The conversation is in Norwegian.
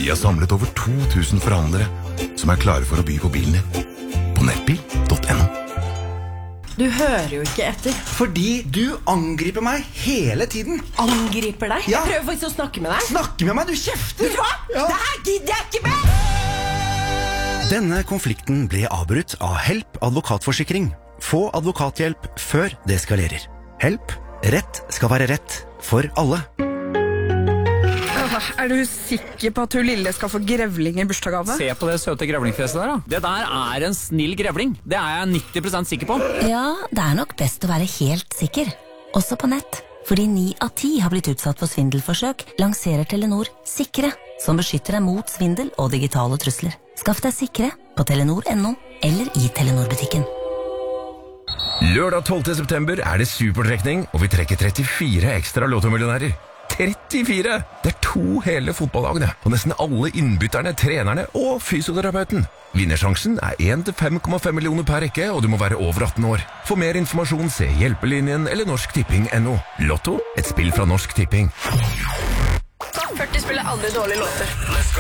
Vi har samlet over 2000 forhandlere som er klare for å by på bilen din. På nettbil.no. Du hører jo ikke etter. Fordi du angriper meg hele tiden. Angriper deg? Ja. Jeg prøver faktisk å snakke med deg. Snakke med meg, du kjefter. Vet du hva? Ja. Det her gidder jeg ikke mer! Denne konflikten ble avbrutt av Help advokatforsikring. Få advokathjelp før det eskalerer. Help. Rett skal være rett for alle. Er du sikker på at hun lille skal få grevling i bursdagsgave? Se på det søte grevlingfjeset der da. Det der er en snill grevling. Det er jeg 90% sikker på. Ja, det er nok best å være helt sikker. Også på nett. Fordi 9 av 10 har blitt utsatt for svindelforsøk, lanserer Telenor Sikre, som beskytter deg mot svindel og digitale trusler. Skaff deg Sikre på telenor.no eller i Telenor-butikken. Lørdag 12. september er det supertrekning, og vi trekker 34 ekstra lottomillionærer. 34! Det er 2 hele fotballagene, og nesten alle innbytterne, trenerne og fysioterapeuten. Vinnersjansen er 1 til 5,5 millioner per rekke, og du må være over 18 år. For mer informasjon se Hjelpelinjen eller norsktipping.no. Lotto, et spill fra Norsk Tipping. Topp 40 spiller aldri dårlige låter.